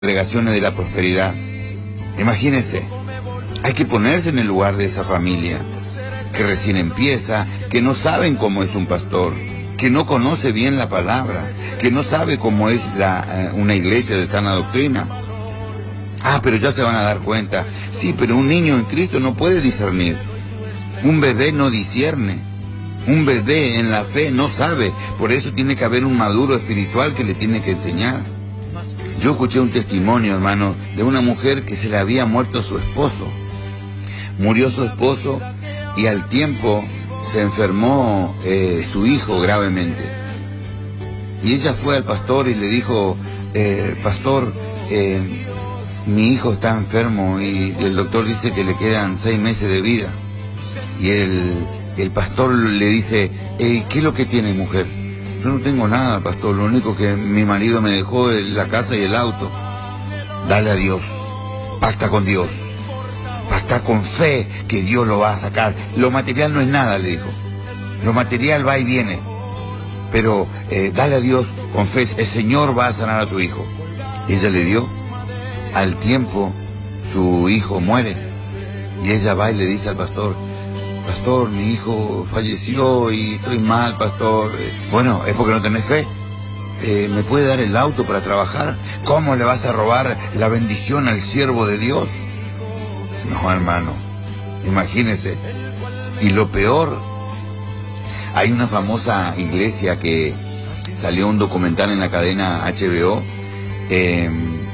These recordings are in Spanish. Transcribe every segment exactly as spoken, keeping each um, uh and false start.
congregaciones de la prosperidad. Imagínense, hay que ponerse en el lugar de esa familia que recién empieza, que no saben cómo es un pastor, que no conoce bien la palabra, que no sabe cómo es la, una iglesia de sana doctrina. Ah, pero ya se van a dar cuenta. Sí, pero un niño en Cristo no puede discernir. Un bebé no discierne. Un bebé en la fe no sabe. Por eso tiene que haber un maduro espiritual que le tiene que enseñar. Yo escuché un testimonio, hermano, de una mujer que se le había muerto su esposo. Murió su esposo y al tiempo se enfermó eh, su hijo gravemente. Y ella fue al pastor y le dijo, eh, pastor, eh, mi hijo está enfermo y el doctor dice que le quedan seis meses de vida. Y el, el pastor le dice, eh, ¿qué es lo que tiene, mujer? Yo no tengo nada, pastor, lo único que mi marido me dejó es la casa y el auto. Dale a Dios, pacta con Dios, pacta con fe que Dios lo va a sacar. Lo material no es nada, le dijo. Lo material va y viene. Pero eh, dale a Dios con fe, el Señor va a sanar a tu hijo. Y ella le dio. Al tiempo, su hijo muere. Y ella va y le dice al pastor, pastor, mi hijo falleció y estoy mal, pastor. Bueno, es porque no tenés fe. Eh, ¿Me puede dar el auto para trabajar? ¿Cómo le vas a robar la bendición al siervo de Dios? No, hermano, imagínese. Y lo peor, hay una famosa iglesia que salió un documental en la cadena H B O eh,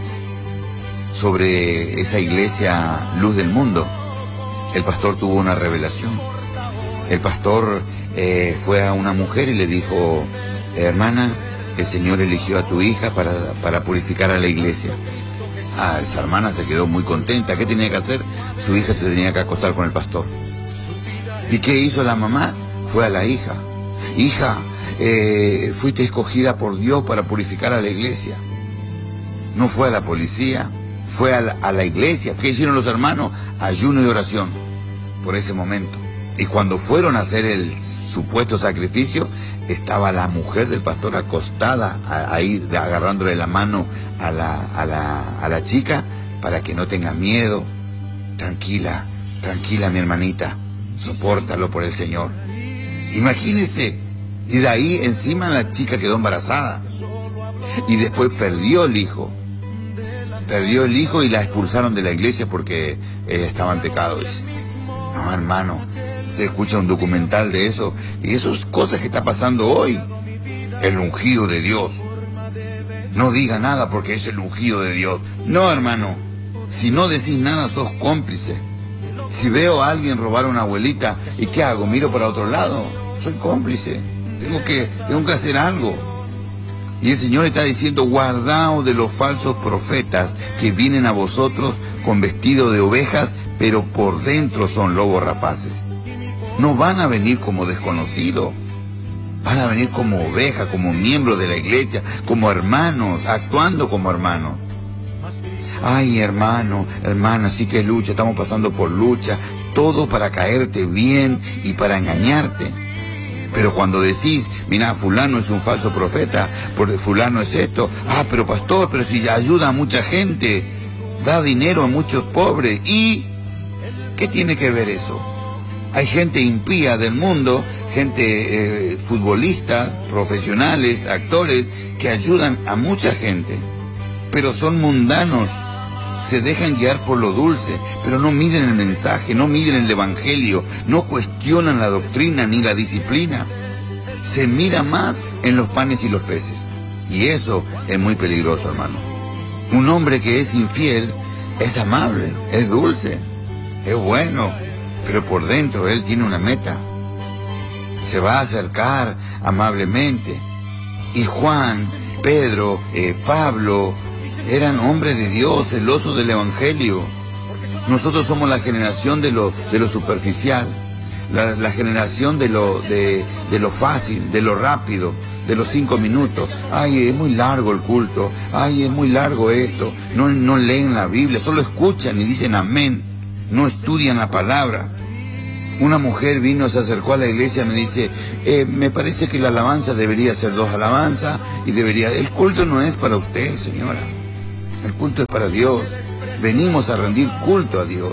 sobre esa iglesia Luz del Mundo. El pastor tuvo una revelación. El pastor eh, fue a una mujer y le dijo, hermana, el Señor eligió a tu hija para, para purificar a la iglesia. Ah, esa hermana se quedó muy contenta. ¿Qué tenía que hacer? Su hija se tenía que acostar con el pastor. ¿Y qué hizo la mamá? Fue a la hija. Hija, eh, fuiste escogida por Dios para purificar a la iglesia. No fue a la policía, fue a la, a la iglesia. ¿Qué hicieron los hermanos? Ayuno y oración por ese momento. Y cuando fueron a hacer el supuesto sacrificio, estaba la mujer del pastor acostada ahí, agarrándole la mano a la, a la, a la chica para que no tenga miedo. Tranquila, tranquila mi hermanita, sopórtalo por el Señor. Imagínese. Y de ahí encima la chica quedó embarazada. Y después perdió el hijo. Perdió el hijo y la expulsaron de la iglesia porque ella estaba en pecado. Dice. No, hermano, te escucha un documental de eso. Y eso es cosas que está pasando hoy. El ungido de Dios. No diga nada porque es el ungido de Dios. No, hermano. Si no decís nada, sos cómplice. Si veo a alguien robar a una abuelita, ¿y qué hago? ¿Miro para otro lado? Soy cómplice. Tengo que, tengo que hacer algo. Y el Señor está diciendo, guardaos de los falsos profetas que vienen a vosotros con vestido de ovejas, pero por dentro son lobos rapaces. No van a venir como desconocidos, van a venir como ovejas, como miembros de la iglesia, como hermanos, actuando como hermanos. Ay, hermano, hermana, sí que es lucha, estamos pasando por lucha, todo para caerte bien y para engañarte. Pero cuando decís, mira, fulano es un falso profeta, porque fulano es esto, ah, pero pastor, pero si ayuda a mucha gente, da dinero a muchos pobres, ¿y qué tiene que ver eso? Hay gente impía del mundo, gente eh, futbolistas, profesionales, actores, que ayudan a mucha gente, pero son mundanos, se dejan guiar por lo dulce, pero no miren el mensaje, no miren el evangelio, no cuestionan la doctrina ni la disciplina. Se mira más en los panes y los peces. Y eso es muy peligroso, hermano. Un hombre que es infiel es amable, es dulce, es bueno, pero por dentro él tiene una meta. Se va a acercar amablemente. Y Juan, Pedro, eh, Pablo, eran hombres de Dios, celosos del evangelio. Nosotros somos la generación de lo, de lo superficial, la, la generación de lo, de, de lo fácil, de lo rápido, de los cinco minutos. Ay, es muy largo el culto, ay, es muy largo esto. No, no leen la Biblia, solo escuchan y dicen amén, no estudian la palabra. Una mujer vino, se acercó a la iglesia y me dice, eh, me parece que la alabanza debería ser dos alabanzas y debería... El culto no es para usted, señora. El culto es para Dios. Venimos a rendir culto a Dios.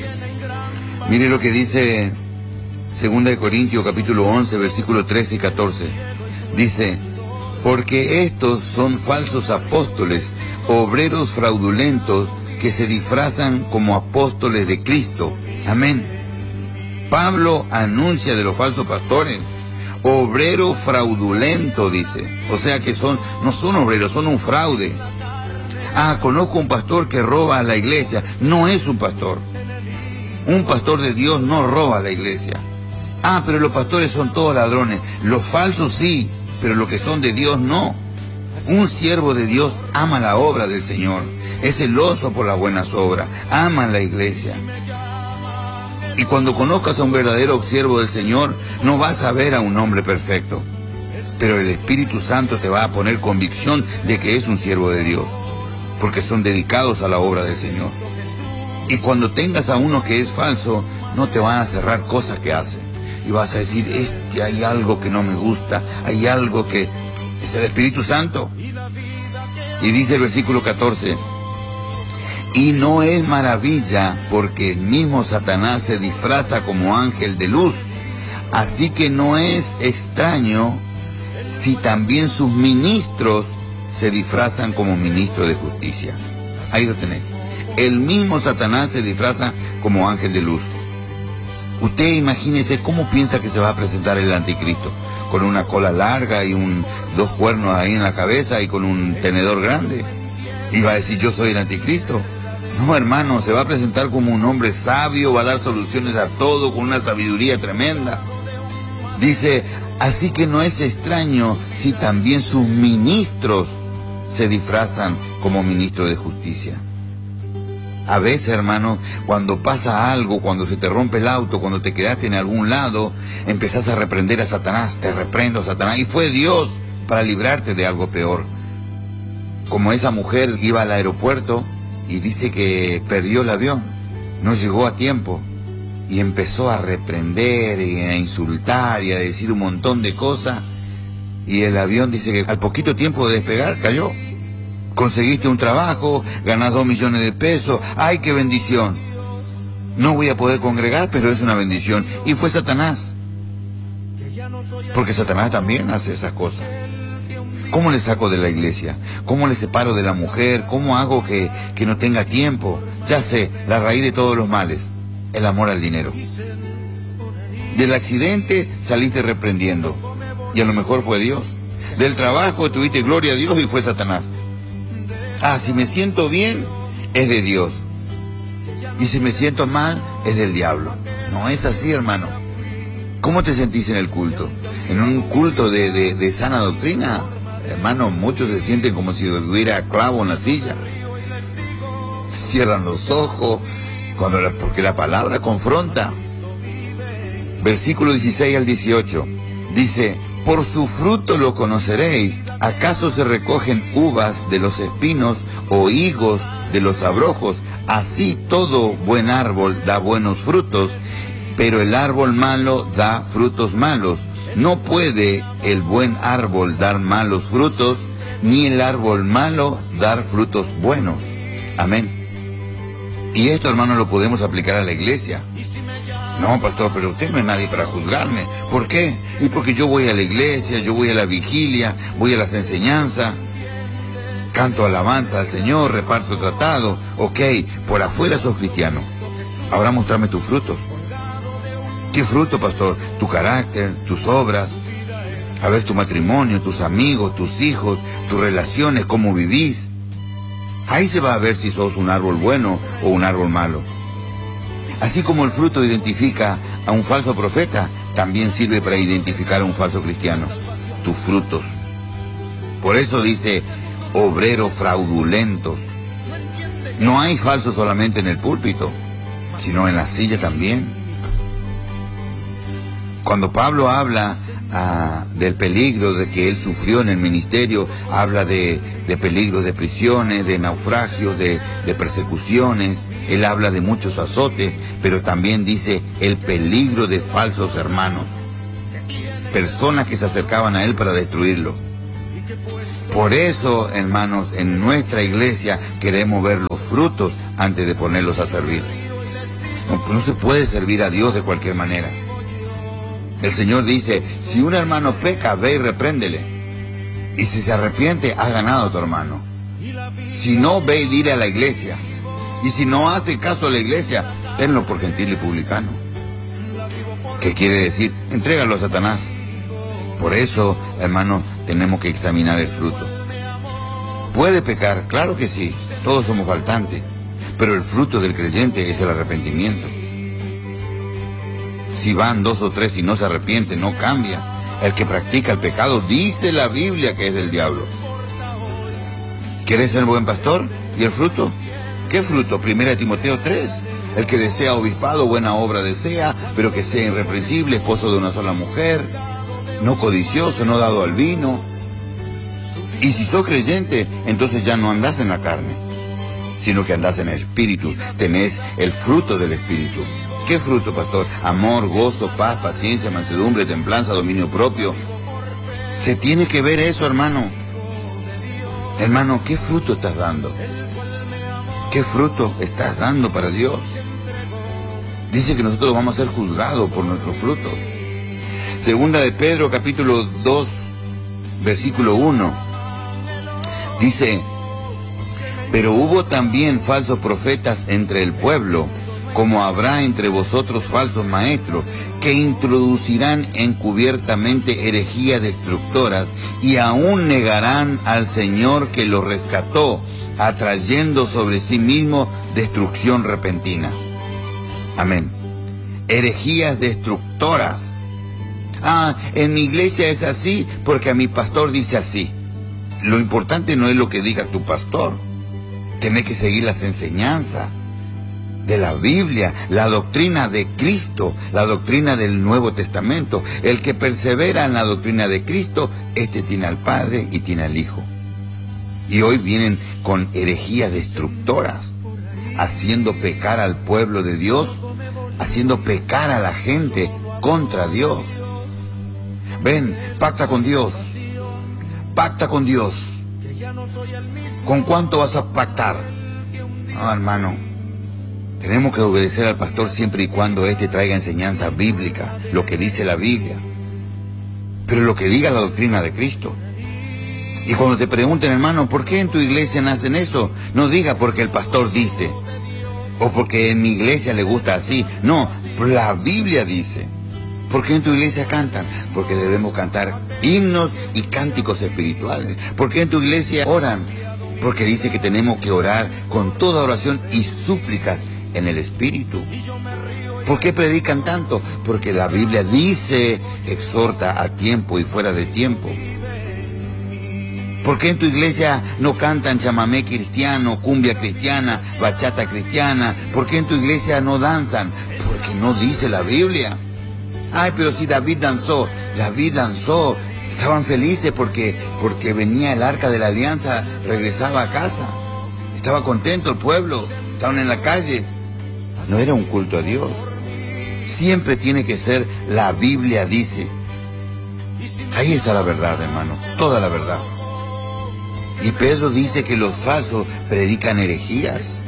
Mire lo que dice Segunda de Corintios capítulo once, versículos trece y catorce. Dice, porque estos son falsos apóstoles, obreros fraudulentos que se disfrazan como apóstoles de Cristo. Amén. Pablo anuncia de los falsos pastores, obrero fraudulento, dice. O sea que son, no son obreros, son un fraude. Ah, conozco un pastor que roba a la iglesia. No es un pastor. Un pastor de Dios no roba a la iglesia. Ah, pero los pastores son todos ladrones. Los falsos sí, pero los que son de Dios no. Un siervo de Dios ama la obra del Señor. Es celoso por las buenas obras. Ama la iglesia. Y cuando conozcas a un verdadero siervo del Señor, no vas a ver a un hombre perfecto. Pero el Espíritu Santo te va a poner convicción de que es un siervo de Dios, porque son dedicados a la obra del Señor. Y cuando tengas a uno que es falso, no te van a cerrar cosas que hace. Y vas a decir, este, hay algo que no me gusta, hay algo que... es el Espíritu Santo. Y dice el versículo catorce, y no es maravilla porque el mismo Satanás se disfraza como ángel de luz. Así que no es extraño si también sus ministros se disfrazan como ministros de justicia. Ahí lo tenéis. El mismo Satanás se disfraza como ángel de luz. Usted imagínese cómo piensa que se va a presentar el anticristo. Con una cola larga y un, dos cuernos ahí en la cabeza y con un tenedor grande. Y va a decir, yo soy el anticristo. No, hermano, se va a presentar como un hombre sabio, va a dar soluciones a todo con una sabiduría tremenda. Dice, así que no es extraño si también sus ministros se disfrazan como ministros de justicia. A veces, hermano, cuando pasa algo, cuando se te rompe el auto, cuando te quedaste en algún lado, empezás a reprender a Satanás. Te reprendo, Satanás. Y fue Dios para librarte de algo peor. Como esa mujer iba al aeropuerto y dice que perdió el avión, no llegó a tiempo. Y empezó a reprender y a insultar y a decir un montón de cosas. Y el avión dice que al poquito tiempo de despegar cayó. Conseguiste un trabajo, ganás dos millones de pesos. ¡Ay, qué bendición! No voy a poder congregar, pero es una bendición. Y fue Satanás. Porque Satanás también hace esas cosas. ¿Cómo le saco de la iglesia? ¿Cómo le separo de la mujer? ¿Cómo hago que, que no tenga tiempo? Ya sé, la raíz de todos los males. El amor al dinero. Del accidente saliste reprendiendo. Y a lo mejor fue Dios. Del trabajo tuviste gloria a Dios y fue Satanás. Ah, si me siento bien, es de Dios. Y si me siento mal, es del diablo. No es así, hermano. ¿Cómo te sentís en el culto? En un culto de, de, de sana doctrina, hermano, muchos se sienten como si hubiera clavo en la silla. Cierran los ojos, cuando la, porque la palabra confronta. Versículo dieciséis al dieciocho. Dice, por su fruto lo conoceréis. ¿Acaso se recogen uvas de los espinos o higos de los abrojos? Así todo buen árbol da buenos frutos, pero el árbol malo da frutos malos. No puede el buen árbol dar malos frutos, ni el árbol malo dar frutos buenos. Amén. Y esto, hermano, lo podemos aplicar a la iglesia. No, pastor, pero usted no es nadie para juzgarme. ¿Por qué? Y porque yo voy a la iglesia, yo voy a la vigilia, voy a las enseñanzas, canto alabanza al Señor, reparto tratado. Ok, por afuera sos cristiano. Ahora mostrame tus frutos. ¿Qué fruto, pastor? Tu carácter, tus obras, a ver tu matrimonio, tus amigos, tus hijos, tus relaciones, cómo vivís. Ahí se va a ver si sos un árbol bueno o un árbol malo. Así como el fruto identifica a un falso profeta, también sirve para identificar a un falso cristiano. Tus frutos. Por eso dice, obreros fraudulentos. No hay falsos solamente en el púlpito, sino en la silla también. Cuando Pablo habla ah, del peligro de que él sufrió en el ministerio, habla de, de peligro de prisiones, de naufragios, de, de persecuciones. Él habla de muchos azotes, pero también dice el peligro de falsos hermanos. Personas que se acercaban a él para destruirlo. Por eso, hermanos, en nuestra iglesia queremos ver los frutos antes de ponerlos a servir. No, no se puede servir a Dios de cualquier manera. El Señor dice, si un hermano peca, ve y repréndele. Y si se arrepiente, has ganado a tu hermano. Si no, ve y dile a la iglesia. Y si no hace caso a la iglesia, tenlo por gentil y publicano. ¿Qué quiere decir? Entrégalo a Satanás. Por eso, hermano, tenemos que examinar el fruto. ¿Puede pecar? Claro que sí. Todos somos faltantes. Pero el fruto del creyente es el arrepentimiento. Si van dos o tres y no se arrepiente, no cambia. El que practica el pecado, dice la Biblia que es del diablo. ¿Quieres ser buen pastor? ¿Y el fruto? ¿Qué fruto? Primera de Timoteo tres. El que desea obispado, buena obra desea, pero que sea irreprensible, esposo de una sola mujer, no codicioso, no dado al vino. Y si sos creyente, entonces ya no andás en la carne, sino que andás en el Espíritu. Tenés el fruto del Espíritu. ¿Qué fruto, pastor? Amor, gozo, paz, paciencia, mansedumbre, templanza, dominio propio. Se tiene que ver eso, hermano. Hermano, ¿qué fruto estás dando? ¿Qué fruto estás dando para Dios? Dice que nosotros vamos a ser juzgados por nuestros frutos. Segunda de Pedro, capítulo dos, versículo uno. Dice, pero hubo también falsos profetas entre el pueblo, como habrá entre vosotros falsos maestros, que introducirán encubiertamente herejías destructoras y aún negarán al Señor que los rescató, atrayendo sobre sí mismo destrucción repentina. Amén. Herejías destructoras. Ah, en mi iglesia es así porque a mi pastor dice así. Lo importante no es lo que diga tu pastor. Tenés que seguir las enseñanzas de la Biblia, la doctrina de Cristo, la doctrina del Nuevo Testamento. El que persevera en la doctrina de Cristo, este tiene al Padre y tiene al Hijo. Y hoy vienen con herejías destructoras, haciendo pecar al pueblo de Dios, haciendo pecar a la gente contra Dios. Ven, pacta con Dios, pacta con Dios. ¿Con cuánto vas a pactar? No, hermano, tenemos que obedecer al pastor siempre y cuando éste traiga enseñanza bíblica, lo que dice la Biblia, pero lo que diga la doctrina de Cristo. Y cuando te pregunten, hermano, ¿por qué en tu iglesia nacen eso? No diga porque el pastor dice, o porque en mi iglesia le gusta así. No, la Biblia dice. ¿Por qué en tu iglesia cantan? Porque debemos cantar himnos y cánticos espirituales. ¿Por qué en tu iglesia oran? Porque dice que tenemos que orar con toda oración y súplicas en el Espíritu. ¿Por qué predican tanto? Porque la Biblia dice, exhorta a tiempo y fuera de tiempo. ¿Por qué en tu iglesia no cantan chamamé cristiano, cumbia cristiana, bachata cristiana? ¿Por qué en tu iglesia no danzan? Porque no dice la Biblia. Ay, pero si David danzó, David danzó, estaban felices porque, porque venía el arca de la alianza, regresaba a casa, estaba contento el pueblo, estaban en la calle. No era un culto a Dios. Siempre tiene que ser la Biblia dice. Ahí está la verdad, hermano, toda la verdad. Y Pedro dice que los falsos predican herejías.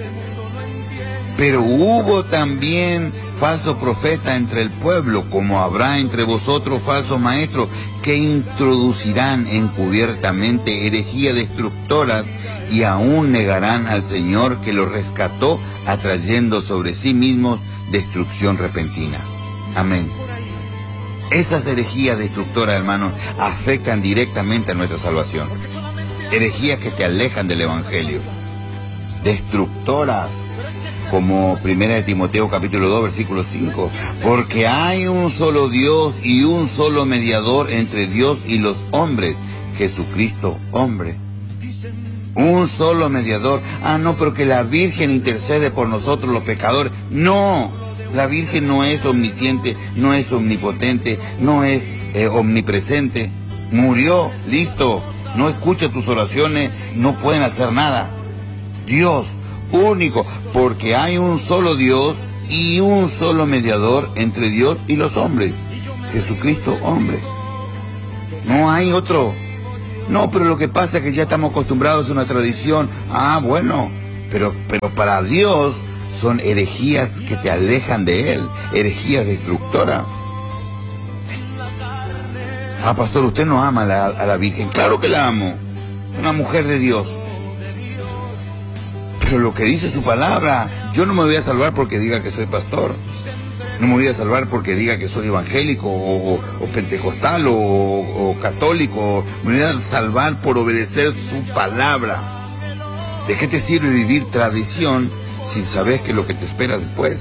Pero hubo también falso profeta entre el pueblo, como habrá entre vosotros falsos maestros, que introducirán encubiertamente herejías destructoras y aún negarán al Señor que los rescató, atrayendo sobre sí mismos destrucción repentina. Amén. Esas herejías destructoras, hermanos, afectan directamente a nuestra salvación. Herejías que te alejan del Evangelio. Destructoras. Como primera de Timoteo capítulo dos versículo cinco, porque hay un solo Dios y un solo mediador entre Dios y los hombres, Jesucristo hombre. Un solo mediador. Ah, no, pero que la Virgen intercede por nosotros los pecadores. No, la Virgen no es omnisciente, no es omnipotente, no es eh, omnipresente. Murió, listo, no escucha tus oraciones, no pueden hacer nada. Dios único, porque hay un solo Dios y un solo mediador entre Dios y los hombres, Jesucristo hombre. No hay otro, No, pero lo que pasa es que ya estamos acostumbrados a una tradición. Ah, bueno, pero, pero para Dios son herejías que te alejan de Él, herejías destructoras. Ah, pastor, usted no ama a la, a la Virgen. Claro que la amo, una mujer de Dios. Pero lo que dice su palabra, yo no me voy a salvar porque diga que soy pastor. No me voy a salvar porque diga que soy evangélico o, o, o pentecostal o, o católico. Me voy a salvar por obedecer su palabra. ¿De qué te sirve vivir tradición si sabes que lo que te espera después?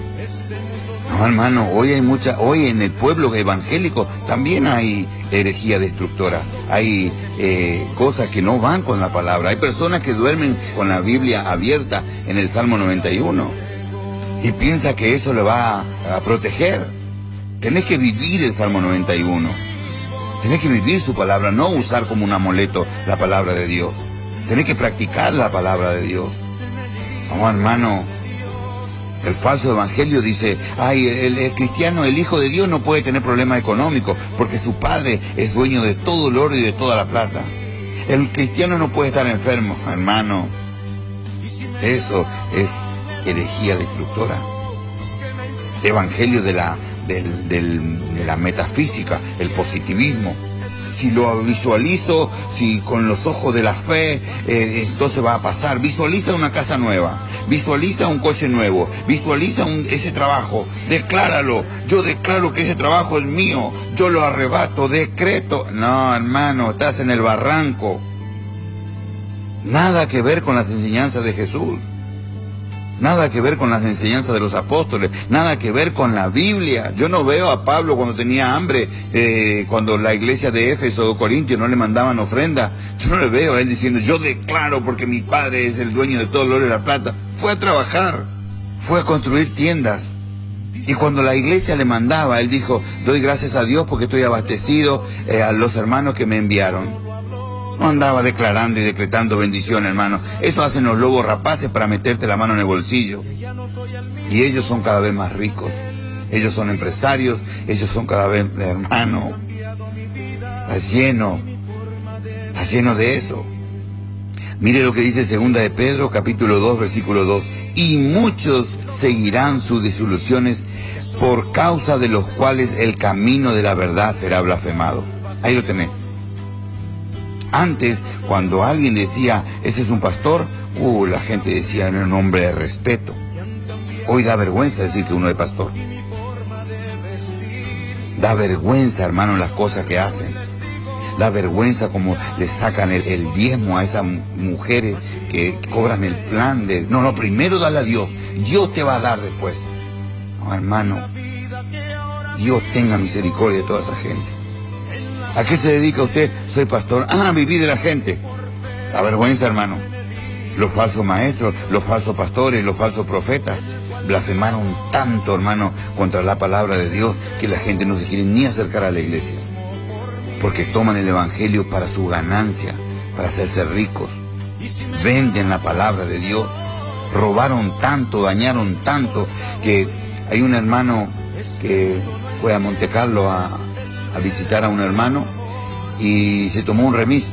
No, hermano, hoy hay mucha, hoy en el pueblo evangélico también hay herejía destructora. Hay eh, cosas que no van con la palabra. Hay personas que duermen con la Biblia abierta en el Salmo noventa y uno. Y piensa que eso le va a, a proteger. Tenés que vivir el Salmo noventa y uno. Tenés que vivir su palabra, no usar como un amuleto la palabra de Dios. Tenés que practicar la palabra de Dios. No, hermano, el falso evangelio dice, ay, el, el cristiano, el hijo de Dios no puede tener problemas económicos porque su padre es dueño de todo el oro y de toda la plata. El cristiano no puede estar enfermo, hermano. Eso es herejía destructora. Evangelio de la, del, del, de la metafísica, el positivismo. Si lo visualizo, si con los ojos de la fe, eh, entonces va a pasar. Visualiza una casa nueva, visualiza un coche nuevo, visualiza un, ese trabajo, decláralo. Yo declaro que ese trabajo es mío, yo lo arrebato, decreto. No, hermano, estás en el barranco. Nada que ver con las enseñanzas de Jesús. Nada que ver con las enseñanzas de los apóstoles, nada que ver con la Biblia. Yo no veo a Pablo cuando tenía hambre, eh, cuando la iglesia de Éfeso o Corintios no le mandaban ofrenda. Yo no le veo a él diciendo, yo declaro porque mi padre es el dueño de todo el oro y la plata. Fue a trabajar, fue a construir tiendas. Y cuando la iglesia le mandaba, él dijo, doy gracias a Dios porque estoy abastecido eh, a los hermanos que me enviaron. No andaba declarando y decretando bendición, hermano. Eso hacen los lobos rapaces para meterte la mano en el bolsillo. Y ellos son cada vez más ricos. Ellos son empresarios. Ellos son cada vez, hermano. Está lleno. Está lleno de eso. Mire lo que dice segunda de Pedro, capítulo dos, versículo dos. Y muchos seguirán sus disoluciones, por causa de los cuales el camino de la verdad será blasfemado. Ahí lo tenés. Antes, cuando alguien decía, ese es un pastor, uh, la gente decía, era un hombre de respeto. Hoy da vergüenza decir que uno es pastor. Da vergüenza, hermano, las cosas que hacen. Da vergüenza como le sacan el, el diezmo a esas mujeres que cobran el plan de... No, no, primero dale a Dios. Dios te va a dar después. No, hermano, Dios tenga misericordia de toda esa gente. ¿A qué se dedica usted? Soy pastor. Ah, vivir de la gente. La vergüenza, hermano. Los falsos maestros, los falsos pastores, los falsos profetas blasfemaron tanto, hermano, contra la palabra de Dios que la gente no se quiere ni acercar a la iglesia. Porque toman el evangelio para su ganancia, para hacerse ricos. Venden la palabra de Dios. Robaron tanto, dañaron tanto, que hay un hermano que fue a Monte Carlo a... a visitar a un hermano y se tomó un remis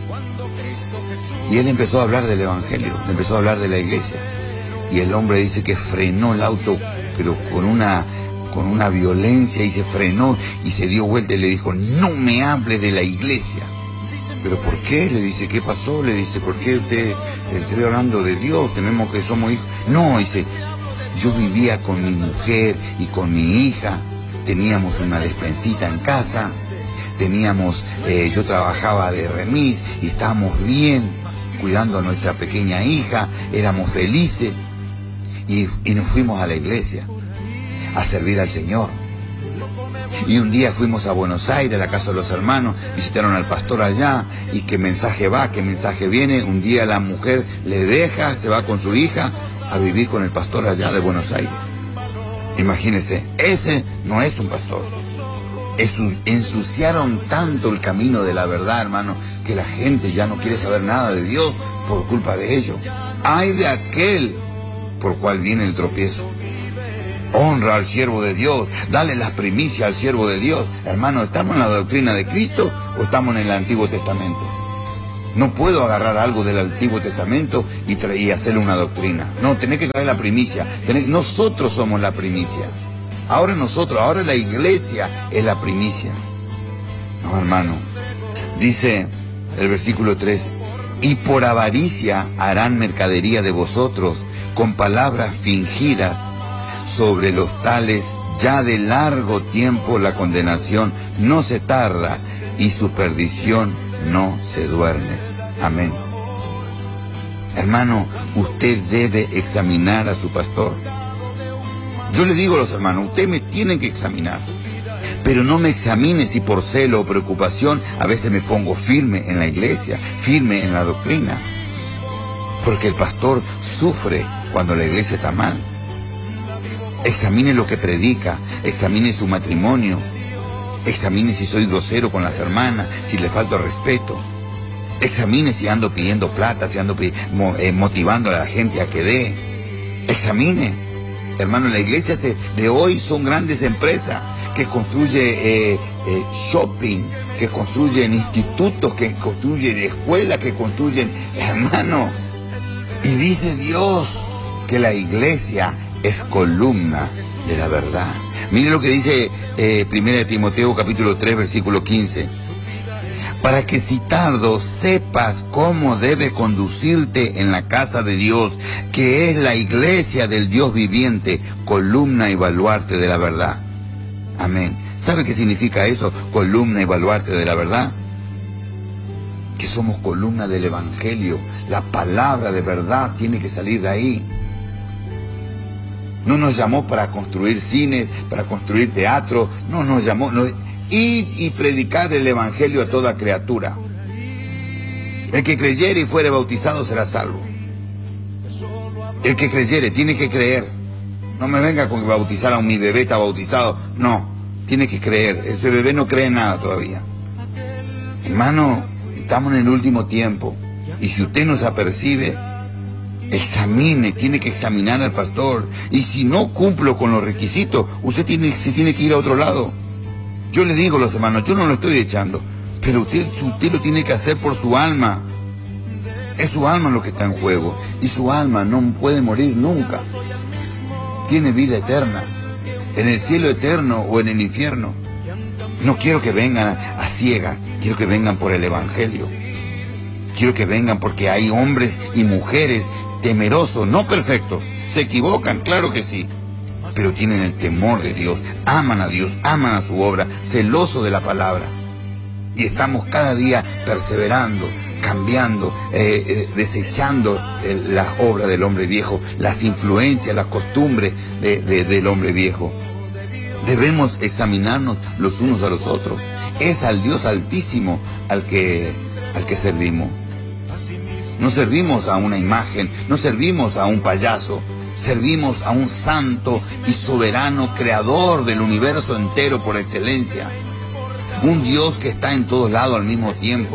y él empezó a hablar del evangelio, empezó a hablar de la iglesia y el hombre dice que frenó el auto pero con una con una violencia y se frenó y se dio vuelta y le dijo, no me hable de la iglesia. ¿Pero por qué? Le dice, ¿qué pasó? Le dice, ¿por qué usted? Estoy hablando de Dios, tenemos que somos hijos. No, dice, yo vivía con mi mujer y con mi hija, teníamos una despensita en casa. Teníamos, eh, yo trabajaba de remis y estábamos bien, cuidando a nuestra pequeña hija, éramos felices y, y nos fuimos a la iglesia a servir al Señor. Y un día fuimos a Buenos Aires, a la casa de los hermanos, visitaron al pastor allá y qué mensaje va, qué mensaje viene. Un día la mujer le deja, se va con su hija a vivir con el pastor allá de Buenos Aires. Imagínense, ese no es un pastor. Ensuciaron tanto el camino de la verdad, hermano, que la gente ya no quiere saber nada de Dios por culpa de ellos. Ay de aquel por cual viene el tropiezo. Honra al siervo de Dios, dale las primicias al siervo de Dios. Hermano, ¿estamos en la doctrina de Cristo o estamos en el Antiguo Testamento? No puedo agarrar algo del Antiguo Testamento y, y hacerle una doctrina. No, tenés que traer la primicia. Tenés, nosotros somos la primicia. Ahora nosotros, ahora la iglesia es la primicia. No, hermano. Dice el versículo tres, y por avaricia harán mercadería de vosotros con palabras fingidas. Sobre los tales ya de largo tiempo la condenación no se tarda y su perdición no se duerme. Amén. Hermano, usted debe examinar a su pastor. Yo le digo a los hermanos, ustedes me tienen que examinar. Pero no me examine si por celo o preocupación a veces me pongo firme en la iglesia, firme en la doctrina. Porque el pastor sufre cuando la iglesia está mal. Examine lo que predica, examine su matrimonio, examine si soy grosero con las hermanas, si le falto respeto. Examine si ando pidiendo plata, si ando motivando a la gente a que dé. Examine. Hermano, la iglesia de hoy son grandes empresas que construyen eh, eh, shopping, que construyen institutos, que construyen escuelas, que construyen, hermano. Y dice Dios que la iglesia es columna de la verdad. Mire lo que dice eh, primera de Timoteo capítulo tres versículo quince. Para que si tardo sepas cómo debe conducirte en la casa de Dios, que es la iglesia del Dios viviente, columna y baluarte de la verdad. Amén. ¿Sabe qué significa eso? Columna y baluarte de la verdad. Que somos columna del Evangelio. La palabra de verdad tiene que salir de ahí. No nos llamó para construir cines, para construir teatro. No nos llamó... No, id y predicar el Evangelio a toda criatura. El que creyere y fuere bautizado será salvo. El que creyere tiene que creer. No me venga con que bautizar a un mi bebé está bautizado. No, tiene que creer. Ese bebé no cree nada todavía. Hermano, estamos en el último tiempo. Y si usted no se apercibe, examine, tiene que examinar al pastor. Y si no cumplo con los requisitos, usted tiene, se tiene que ir a otro lado. Yo le digo a los hermanos, yo no lo estoy echando, pero usted, usted lo tiene que hacer por su alma. Es su alma lo que está en juego. Y su alma no puede morir nunca. Tiene vida eterna. En el cielo eterno o en el infierno. No quiero que vengan a, a ciegas. Quiero que vengan por el Evangelio. Quiero que vengan porque hay hombres y mujeres temerosos, no perfectos. Se equivocan, claro que sí. Pero tienen el temor de Dios, aman a Dios, aman a su obra, celoso de la palabra. Y estamos cada día perseverando, cambiando, eh, eh, desechando eh, las obras del hombre viejo, las influencias, las costumbres de, de, del hombre viejo. Debemos examinarnos los unos a los otros. Es al Dios Altísimo al que, al que servimos. No servimos a una imagen, no servimos a un payaso. Servimos a un santo y soberano creador del universo entero por excelencia. Un Dios que está en todos lados al mismo tiempo.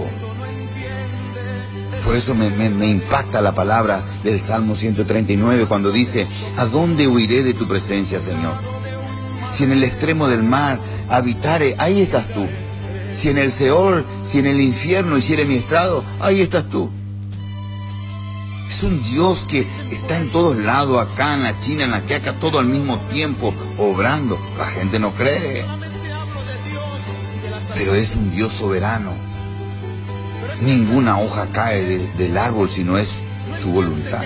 Por eso me, me, me impacta la palabra del Salmo ciento treinta y nueve cuando dice: ¿a dónde huiré de tu presencia, Señor? Si en el extremo del mar habitare, ahí estás tú. Si en el Seol, si en el infierno hiciere mi estrado, ahí estás tú. Es un Dios que está en todos lados, acá, en la China, en la Quiaca, todo al mismo tiempo, obrando. La gente no cree. Pero es un Dios soberano. Ninguna hoja cae de, del árbol si no es su voluntad.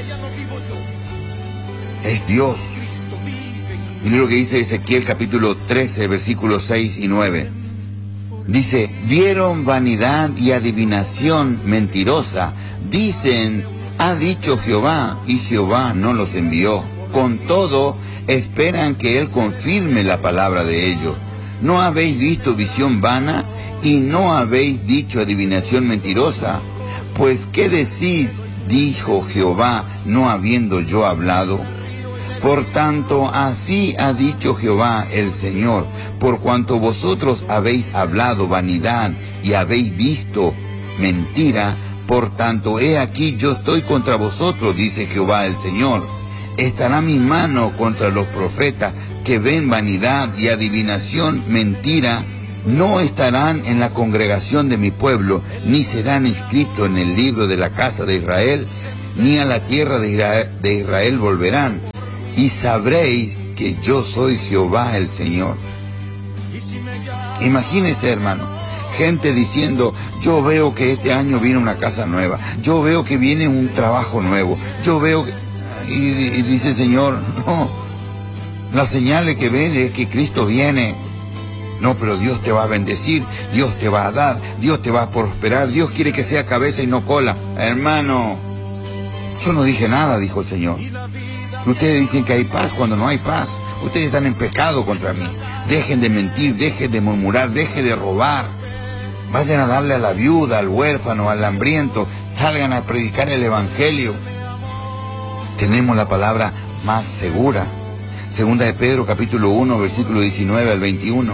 Es Dios. Mire lo que dice Ezequiel capítulo trece, versículos seis y nueve. Dice: vieron vanidad y adivinación mentirosa. Dicen: ha dicho Jehová, y Jehová no los envió. Con todo, esperan que Él confirme la palabra de ellos. ¿No habéis visto visión vana? ¿Y no habéis dicho adivinación mentirosa? Pues, ¿qué decís? Dijo Jehová, no habiendo yo hablado. Por tanto, así ha dicho Jehová el Señor, por cuanto vosotros habéis hablado vanidad y habéis visto mentira, por tanto, he aquí yo estoy contra vosotros, dice Jehová el Señor. Estará mi mano contra los profetas que ven vanidad y adivinación, mentira, no estarán en la congregación de mi pueblo, ni serán inscritos en el libro de la casa de Israel, ni a la tierra de Israel, de Israel volverán, y sabréis que yo soy Jehová el Señor. Imagínese, hermano, gente diciendo, yo veo que este año viene una casa nueva, yo veo que viene un trabajo nuevo, yo veo que... Y, y dice el Señor, no, la señal que ve es que Cristo viene. No, pero Dios te va a bendecir, Dios te va a dar, Dios te va a prosperar, Dios quiere que sea cabeza y no cola. Hermano, yo no dije nada, dijo el Señor. Ustedes dicen que hay paz cuando no hay paz. Ustedes están en pecado contra mí. Dejen de mentir, dejen de murmurar, dejen de robar. Vayan a darle a la viuda, al huérfano, al hambriento. Salgan a predicar el Evangelio. Tenemos la palabra más segura. Segunda de Pedro, capítulo uno, versículo diecinueve al veintiuno.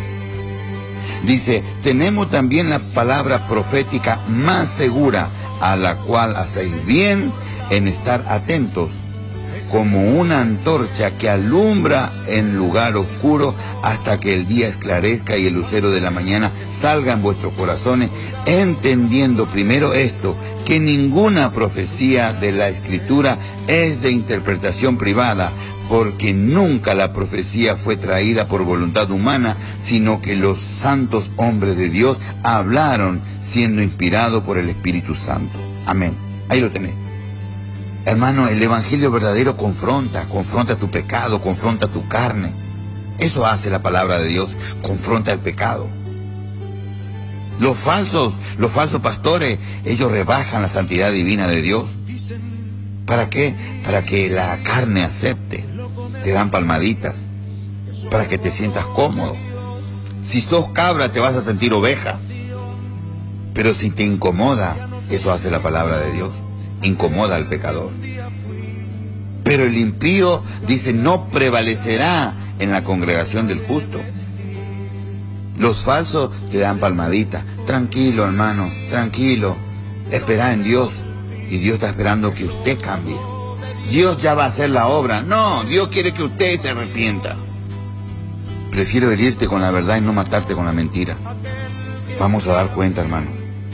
Dice, tenemos también la palabra profética más segura, a la cual hacéis bien en estar atentos, como una antorcha que alumbra en lugar oscuro hasta que el día esclarezca y el lucero de la mañana salga en vuestros corazones, entendiendo primero esto, que ninguna profecía de la Escritura es de interpretación privada, porque nunca la profecía fue traída por voluntad humana, sino que los santos hombres de Dios hablaron siendo inspirados por el Espíritu Santo. Amén. Ahí lo tenés. Hermano, el Evangelio verdadero confronta, confronta tu pecado, confronta tu carne. Eso hace la palabra de Dios, confronta el pecado. Los falsos, los falsos pastores, ellos rebajan la santidad divina de Dios. ¿Para qué? Para que la carne acepte. Te dan palmaditas, para que te sientas cómodo. Si sos cabra te vas a sentir oveja. Pero si te incomoda, eso hace la palabra de Dios. Incomoda al pecador. Pero el impío, dice, no prevalecerá en la congregación del justo. Los falsos te dan palmaditas. Tranquilo, hermano, tranquilo. Espera en Dios. Y Dios está esperando que usted cambie. Dios ya va a hacer la obra. No, Dios quiere que usted se arrepienta. Prefiero herirte con la verdad y no matarte con la mentira. Vamos a dar cuenta, hermano.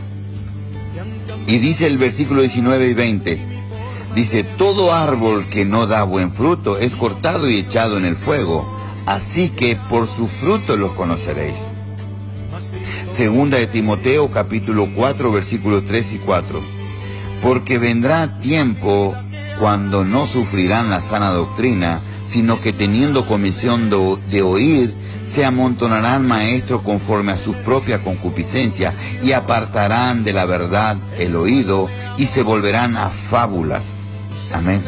Y dice el versículo diecinueve y veinte, dice, todo árbol que no da buen fruto es cortado y echado en el fuego, así que por su fruto los conoceréis. Segunda de Timoteo, capítulo cuatro, versículos tres y cuatro, porque vendrá tiempo cuando no sufrirán la sana doctrina, sino que teniendo comisión de, de oír, se amontonarán maestros conforme a sus propias concupiscencias y apartarán de la verdad el oído y se volverán a fábulas. Amén.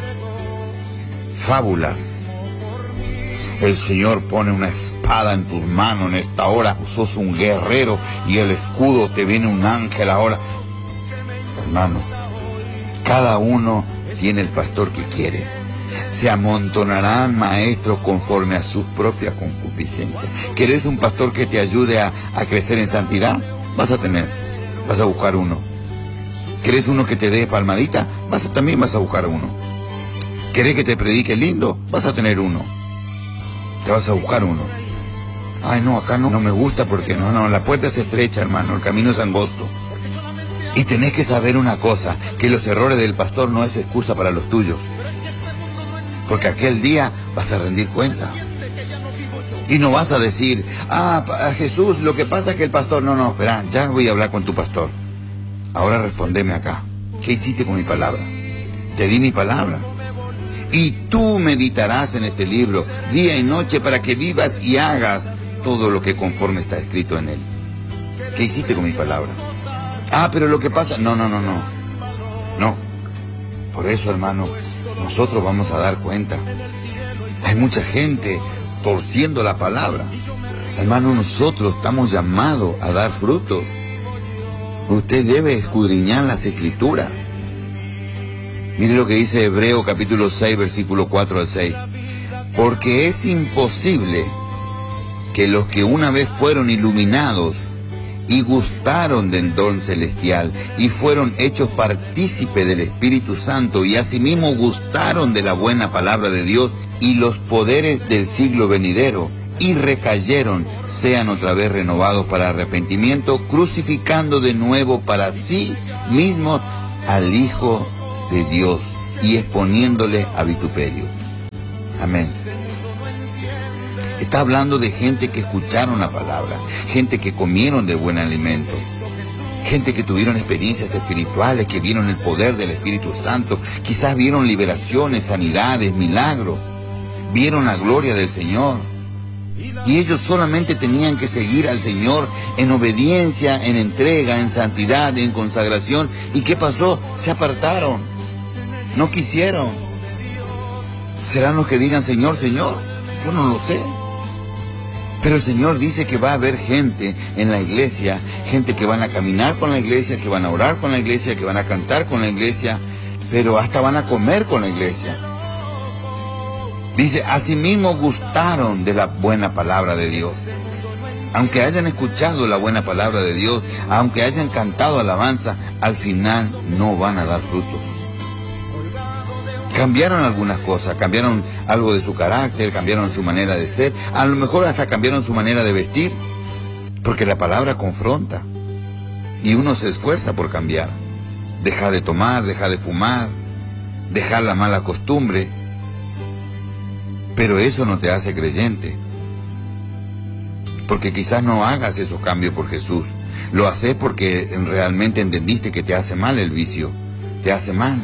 Fábulas. El Señor pone una espada en tus manos en esta hora. Sos un guerrero y el escudo te viene un ángel ahora. Hermano, cada uno tiene el pastor que quiere. Se amontonarán maestros conforme a sus propias concupiscencias. ¿Querés un pastor que te ayude a, a crecer en santidad? Vas a tener, vas a buscar uno. ¿Querés uno que te dé palmadita? Vas a, también vas a buscar uno. ¿Querés que te predique lindo? Vas a tener uno. Te vas a buscar uno. Ay, no, acá no, no me gusta porque no, no, la puerta es estrecha, hermano, el camino es angosto. Y tenés que saber una cosa, que los errores del pastor no es excusa para los tuyos. Porque aquel día vas a rendir cuenta. Y no vas a decir, ah, Jesús, lo que pasa es que el pastor... No, no, espera, ya voy a hablar con tu pastor. Ahora respondeme acá. ¿Qué hiciste con mi palabra? Te di mi palabra. Y tú meditarás en este libro día y noche para que vivas y hagas todo lo que conforme está escrito en él. ¿Qué hiciste con mi palabra? Ah, pero lo que pasa... No, no, no, no. No. Por eso, hermano, nosotros vamos a dar cuenta. Hay mucha gente torciendo la palabra. Hermano, nosotros estamos llamados a dar frutos. Usted debe escudriñar las Escrituras. Mire lo que dice Hebreo capítulo seis, versículo cuatro al seis. Porque es imposible que los que una vez fueron iluminados y gustaron del don celestial y fueron hechos partícipes del Espíritu Santo y asimismo gustaron de la buena palabra de Dios y los poderes del siglo venidero, y recayeron, sean otra vez renovados para arrepentimiento, crucificando de nuevo para sí mismos al Hijo de Dios y exponiéndole a vituperio. Amén. Está hablando de gente que escucharon la palabra, gente que comieron de buen alimento, gente que tuvieron experiencias espirituales, que vieron el poder del Espíritu Santo, quizás vieron liberaciones, sanidades, milagros, vieron la gloria del Señor. Y ellos solamente tenían que seguir al Señor en obediencia, en entrega, en santidad, en consagración. ¿Y qué pasó? Se apartaron, no quisieron. ¿Serán los que digan Señor, Señor? Yo no lo sé. Pero el Señor dice que va a haber gente en la iglesia, gente que van a caminar con la iglesia, que van a orar con la iglesia, que van a cantar con la iglesia, pero hasta van a comer con la iglesia. Dice, asimismo gustaron de la buena palabra de Dios. Aunque hayan escuchado la buena palabra de Dios, aunque hayan cantado alabanza, al final no van a dar frutos. Cambiaron algunas cosas, cambiaron algo de su carácter, cambiaron su manera de ser, a lo mejor hasta cambiaron su manera de vestir, porque la palabra confronta y uno se esfuerza por cambiar. Deja de tomar, deja de fumar, dejar la mala costumbre, pero eso no te hace creyente, porque quizás no hagas esos cambios por Jesús, lo haces porque realmente entendiste que te hace mal el vicio, te hace mal.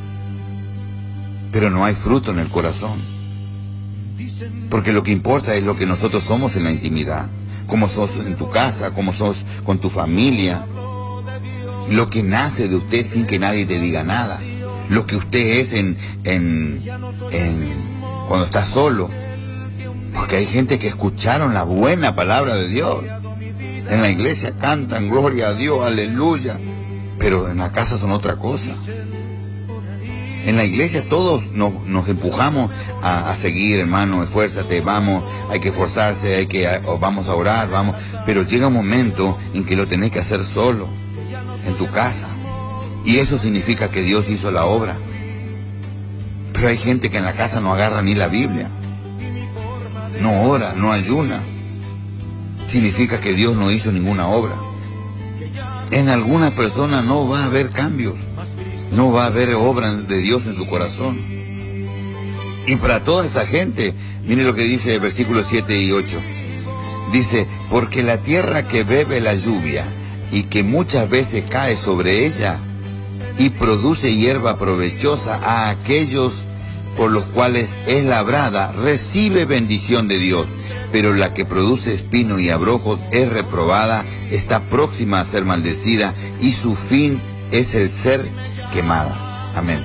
Pero no hay fruto en el corazón. Porque lo que importa es lo que nosotros somos en la intimidad. Cómo sos en tu casa, cómo sos con tu familia. Lo que nace de usted sin que nadie te diga nada. Lo que usted es en, en, en cuando está solo. Porque hay gente que escucharon la buena palabra de Dios. En la iglesia cantan gloria a Dios, aleluya. Pero en la casa son otra cosa. En la iglesia todos nos, nos empujamos a, a seguir, hermano, esfuérzate, vamos, hay que esforzarse, hay que, vamos a orar, vamos. Pero llega un momento en que lo tenés que hacer solo, en tu casa. Y eso significa que Dios hizo la obra. Pero hay gente que en la casa no agarra ni la Biblia. No ora, no ayuna. Significa que Dios no hizo ninguna obra. En algunas personas no va a haber cambios. No va a haber obra de Dios en su corazón. Y para toda esa gente, mire lo que dice el versículo siete y ocho. Dice, porque la tierra que bebe la lluvia y que muchas veces cae sobre ella y produce hierba provechosa a aquellos por los cuales es labrada, recibe bendición de Dios. Pero la que produce espino y abrojos es reprobada, está próxima a ser maldecida y su fin es el ser quemada. Amén.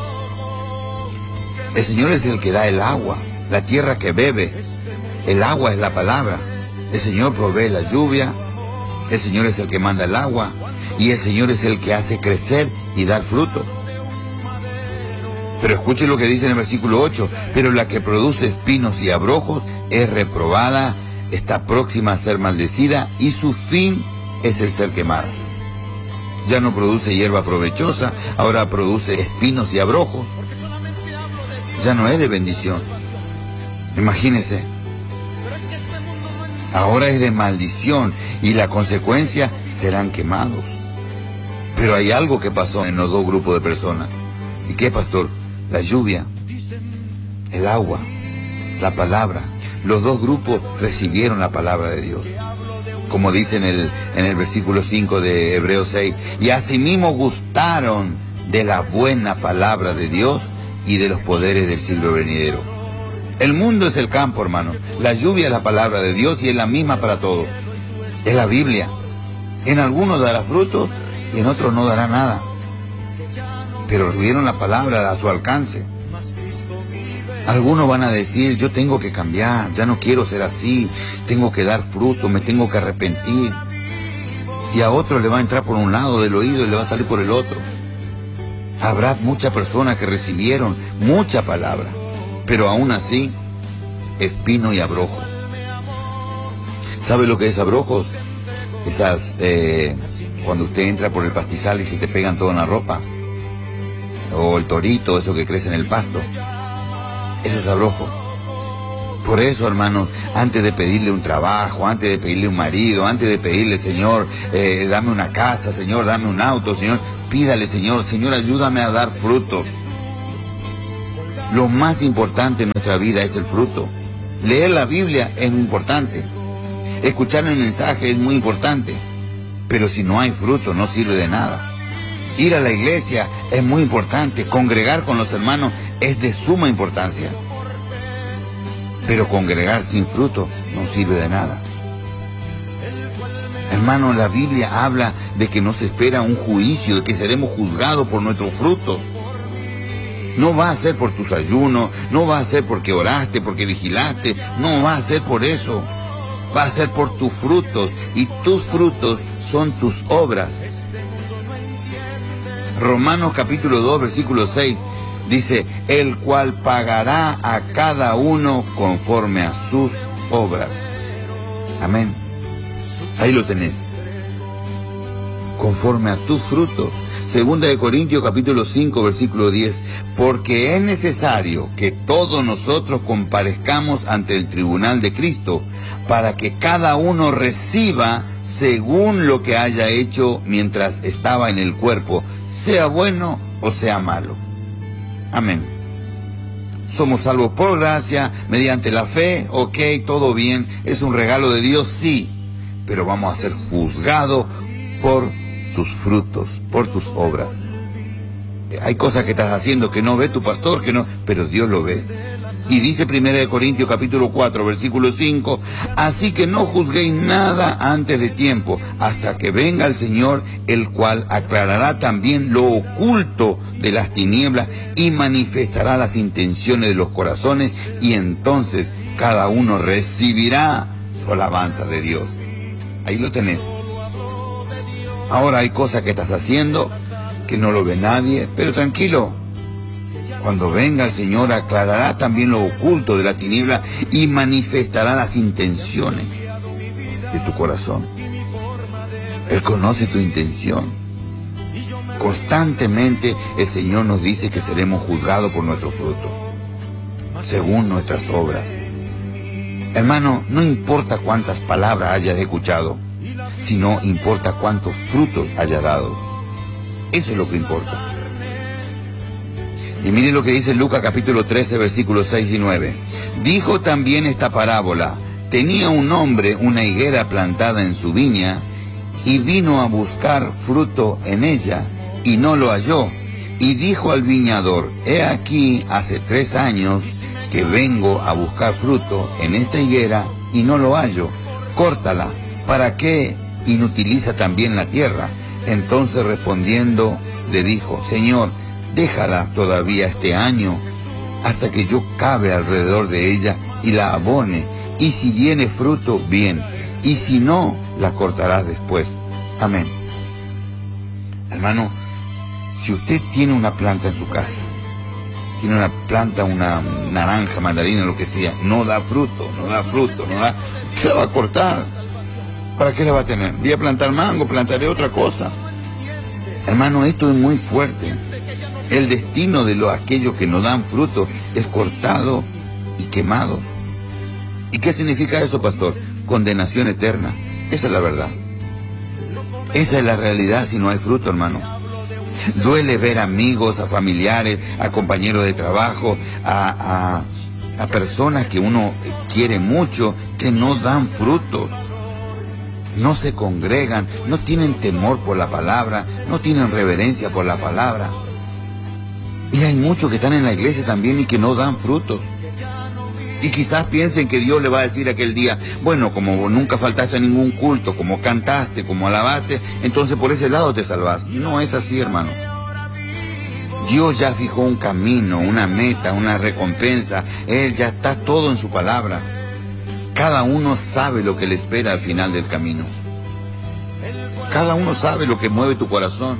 El Señor es el que da el agua, la tierra que bebe. El agua es la palabra. El Señor provee la lluvia. El Señor es el que manda el agua. Y el Señor es el que hace crecer y dar fruto. Pero escuche lo que dice en el versículo ocho. Pero la que produce espinos y abrojos es reprobada, está próxima a ser maldecida y su fin es el ser quemada. Ya no produce hierba provechosa, ahora produce espinos y abrojos. Ya no es de bendición. Imagínese. Ahora es de maldición y la consecuencia serán quemados. Pero hay algo que pasó en los dos grupos de personas. ¿Y qué, pastor? La lluvia, el agua, la palabra. Los dos grupos recibieron la palabra de Dios. Como dice en el, en el versículo cinco de Hebreos seis, y asimismo gustaron de la buena palabra de Dios y de los poderes del siglo venidero. El mundo es el campo, hermano. La lluvia es la palabra de Dios y es la misma para todos. Es la Biblia. En algunos dará frutos y en otros no dará nada. Pero tuvieron la palabra a su alcance. Algunos van a decir, yo tengo que cambiar, ya no quiero ser así, tengo que dar fruto, me tengo que arrepentir. Y a otro le va a entrar por un lado del oído y le va a salir por el otro. Habrá muchas personas que recibieron mucha palabra, pero aún así, espino y abrojo. ¿Sabe lo que es abrojos? Esas, eh, cuando usted entra por el pastizal y se te pegan todo en la ropa. O el torito, eso que crece en el pasto. Eso es abrojo. Por eso, hermanos, antes de pedirle un trabajo, antes de pedirle un marido, antes de pedirle, Señor, eh, dame una casa, Señor, dame un auto, Señor, pídale, Señor, Señor, ayúdame a dar frutos. Lo más importante en nuestra vida es el fruto. Leer la Biblia es muy importante. Escuchar el mensaje es muy importante. Pero si no hay fruto, no sirve de nada. Ir a la iglesia es muy importante. Congregar con los hermanos es de suma importancia. Pero congregar sin fruto no sirve de nada. Hermano, la Biblia habla de que nos espera un juicio, de que seremos juzgados por nuestros frutos. No va a ser por tus ayunos, no va a ser porque oraste, porque vigilaste, no va a ser por eso. Va a ser por tus frutos, y tus frutos son tus obras. Romanos capítulo dos, versículo seis, dice, el cual pagará a cada uno conforme a sus obras. Amén. Ahí lo tenés. Conforme a tus frutos. Segunda de Corintios capítulo cinco, versículo diez, porque es necesario que todos nosotros comparezcamos ante el tribunal de Cristo, para que cada uno reciba según lo que haya hecho mientras estaba en el cuerpo, sea bueno o sea malo. Amén. Somos salvos por gracia, mediante la fe, ok, todo bien, es un regalo de Dios, sí, pero vamos a ser juzgados por tus frutos, por tus obras. Hay cosas que estás haciendo que no ve tu pastor, que no, pero Dios lo ve. Y dice primera de Corintios capítulo cuatro, versículo cinco, así que no juzguéis nada antes de tiempo, hasta que venga el Señor, el cual aclarará también lo oculto de las tinieblas y manifestará las intenciones de los corazones, y entonces cada uno recibirá su alabanza de Dios. Ahí lo tenés. Ahora hay cosas que estás haciendo que no lo ve nadie, pero tranquilo. Cuando venga el Señor aclarará también lo oculto de la tiniebla y manifestará las intenciones de tu corazón. Él conoce tu intención. Constantemente el Señor nos dice que seremos juzgados por nuestros frutos, según nuestras obras. Hermano, no importa cuántas palabras hayas escuchado, sino importa cuántos frutos haya dado. Eso es lo que importa. Y miren lo que dice Lucas capítulo trece, versículos seis y nueve. Dijo también esta parábola: tenía un hombre una higuera plantada en su viña, y vino a buscar fruto en ella, y no lo halló. Y dijo al viñador: he aquí, hace tres años que vengo a buscar fruto en esta higuera, y no lo hallo. Córtala. ¿Para qué inutiliza también la tierra? Entonces respondiendo le dijo: Señor, déjala todavía este año, hasta que yo cabe alrededor de ella y la abone, y si tiene fruto, bien, y si no, la cortarás después. Amén. Hermano, si usted tiene una planta en su casa, tiene una planta, una naranja, mandarina, lo que sea, no da fruto, no da fruto, no da, ¿qué la va a cortar? ¿Para qué la va a tener? Voy a plantar mango, plantaré otra cosa. Hermano, esto es muy fuerte. El destino de los, aquellos que no dan fruto es cortado y quemado. ¿Y qué significa eso, pastor? Condenación eterna. Esa es la verdad. Esa es la realidad si no hay fruto, hermano. Duele ver a amigos, a familiares, a compañeros de trabajo, a, a, a personas que uno quiere mucho, que no dan frutos. No se congregan, no tienen temor por la palabra, no tienen reverencia por la palabra. Y hay muchos que están en la iglesia también y que no dan frutos. Y quizás piensen que Dios le va a decir aquel día: bueno, como nunca faltaste a ningún culto, como cantaste, como alabaste, entonces por ese lado te salvás. No es así, hermano. Dios ya fijó un camino, una meta, una recompensa. Él ya está todo en su palabra. Cada uno sabe lo que le espera al final del camino. Cada uno sabe lo que mueve tu corazón.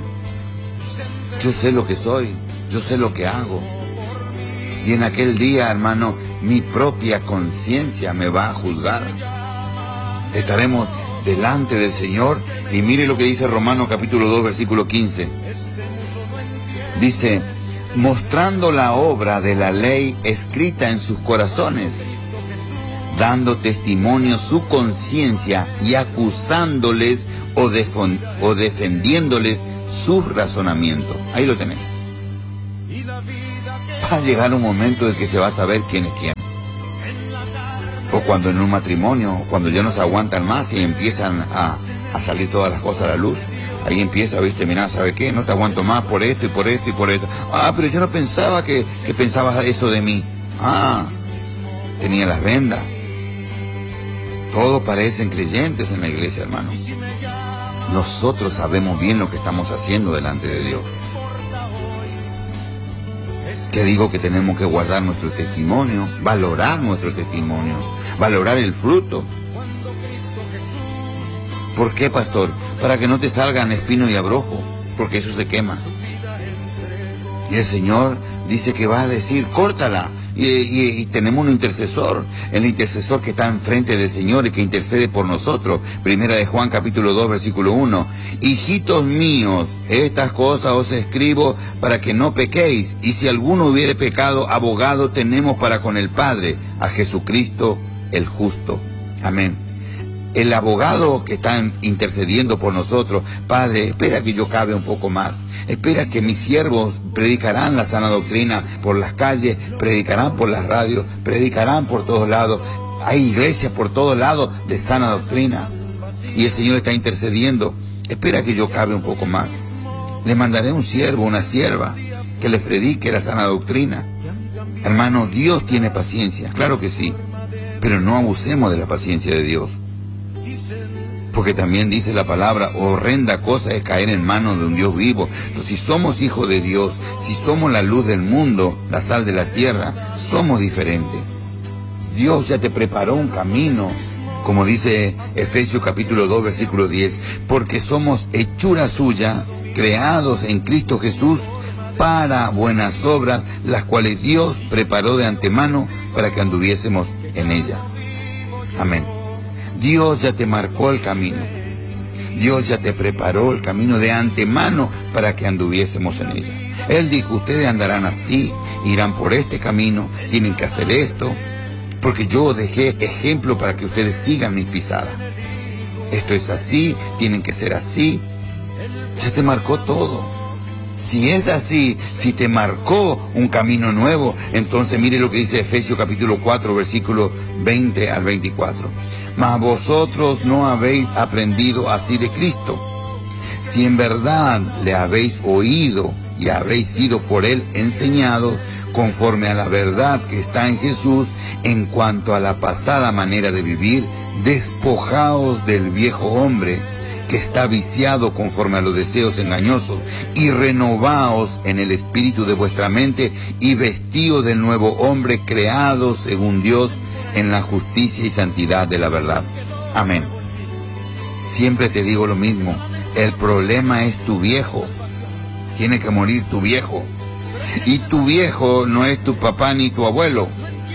Yo sé lo que soy, yo sé lo que hago. Y en aquel día, hermano, mi propia conciencia me va a juzgar. Estaremos delante del Señor. Y mire lo que dice Romanos capítulo dos, versículo quince. Dice: mostrando la obra de la ley escrita en sus corazones, dando testimonio su conciencia y acusándoles o, o defendiéndoles sus razonamientos. Ahí lo tenemos. Va a llegar un momento en que se va a saber quién es quién. O cuando en un matrimonio, cuando ya no se aguantan más y empiezan a, a salir todas las cosas a la luz. Ahí empieza, viste, mirá, ¿sabe qué? No te aguanto más por esto y por esto y por esto. Ah, pero yo no pensaba que, que pensabas eso de mí. Ah, tenía las vendas. Todos parecen creyentes en la iglesia, hermano. Nosotros sabemos bien lo que estamos haciendo delante de Dios. Que digo que tenemos que guardar nuestro testimonio, valorar nuestro testimonio, valorar el fruto. ¿Por qué, pastor? Para que no te salgan espino y abrojo, porque eso se quema. Y el Señor dice que va a decir, córtala. Y, y, y tenemos un intercesor, el intercesor que está enfrente del Señor y que intercede por nosotros. Primera de Juan capítulo dos versículo uno. Hijitos míos, estas cosas os escribo para que no pequéis. Y si alguno hubiere pecado, abogado tenemos para con el Padre, a Jesucristo el justo. Amén. El abogado que está intercediendo por nosotros, Padre, espera que yo cabe un poco más. Espera que mis siervos predicarán la sana doctrina por las calles, predicarán por las radios, predicarán por todos lados. Hay iglesias por todos lados de sana doctrina. Y el Señor está intercediendo. Espera que yo cabe un poco más. Le mandaré un siervo, una sierva, que les predique la sana doctrina. Hermano, Dios tiene paciencia, claro que sí. Pero no abusemos de la paciencia de Dios. Porque también dice la palabra, horrenda cosa es caer en manos de un Dios vivo. Entonces, si somos hijos de Dios, si somos la luz del mundo, la sal de la tierra, somos diferentes. Dios ya te preparó un camino, como dice Efesios capítulo dos, versículo diez, porque somos hechura suya, creados en Cristo Jesús, para buenas obras, las cuales Dios preparó de antemano para que anduviésemos en ella. Amén. Dios ya te marcó el camino. Dios ya te preparó el camino de antemano para que anduviésemos en ella. Él dijo, ustedes andarán así, irán por este camino, tienen que hacer esto, porque yo dejé ejemplo para que ustedes sigan mis pisadas. Esto es así, tienen que ser así. Ya te marcó todo. Si es así, si te marcó un camino nuevo, entonces mire lo que dice Efesios capítulo cuatro, versículo veinte al veinticuatro. Mas vosotros no habéis aprendido así de Cristo. Si en verdad le habéis oído y habéis sido por él enseñados, conforme a la verdad que está en Jesús, en cuanto a la pasada manera de vivir, despojaos del viejo hombre, que está viciado conforme a los deseos engañosos, y renovaos en el espíritu de vuestra mente, y vestíos del nuevo hombre creado según Dios, en la justicia y santidad de la verdad. Amén. Siempre te digo lo mismo, el problema es tu viejo. Tiene que morir tu viejo. Y tu viejo no es tu papá ni tu abuelo.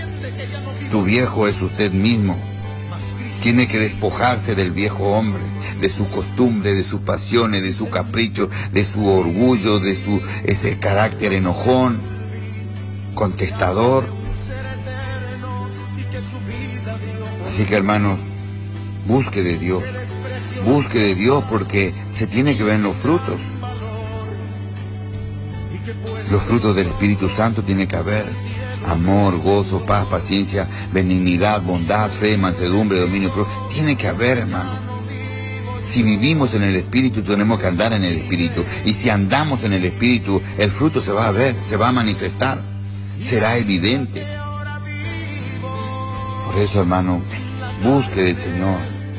Tu viejo es usted mismo. Tiene que despojarse del viejo hombre, de su costumbre, de sus pasiones, de su capricho, de su orgullo, de su ese carácter enojón, contestador. Así que, hermanos, busque de Dios, busque de Dios porque se tiene que ver los frutos. Los frutos del Espíritu Santo tiene que haber amor, gozo, paz, paciencia, benignidad, bondad, fe, mansedumbre, dominio propio. Tiene que haber, hermano. Si vivimos en el Espíritu, tenemos que andar en el Espíritu. Y si andamos en el Espíritu, el fruto se va a ver, se va a manifestar, será evidente. Por eso, hermano, busque del Señor,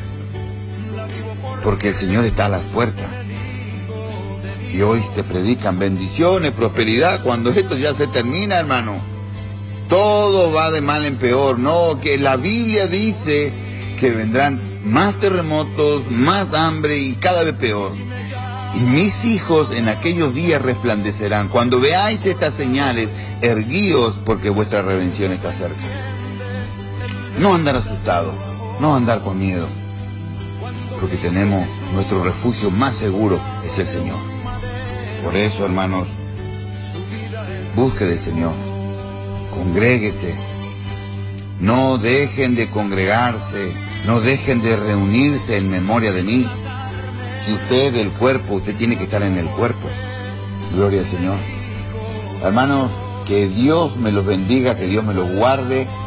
porque el Señor está a las puertas. Y hoy te predican bendiciones, prosperidad, cuando esto ya se termina, hermano. Todo va de mal en peor. No, que la Biblia dice que vendrán más terremotos, más hambre y cada vez peor. Y mis hijos en aquellos días resplandecerán. Cuando veáis estas señales, erguíos, porque vuestra redención está cerca. No andar asustado, no andar con miedo, porque tenemos nuestro refugio más seguro, es el Señor. Por eso, hermanos, busque del Señor, congréguese, No dejen de congregarse, no dejen de reunirse en memoria de mí. Si usted es el cuerpo, usted tiene que estar en el cuerpo. Gloria al Señor. Hermanos, que Dios me los bendiga, que Dios me los guarde.